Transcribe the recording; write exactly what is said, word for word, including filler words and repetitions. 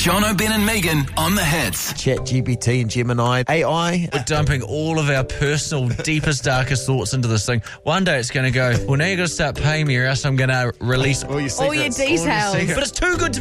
John O'Ben and Megan on the hits. ChatGPT and Gemini, A I. We're dumping all of our personal, deepest, darkest thoughts into this thing. One day it's going to go, well, now you've got to start paying me or else I'm going to release All your All your secrets. details. But it's too good to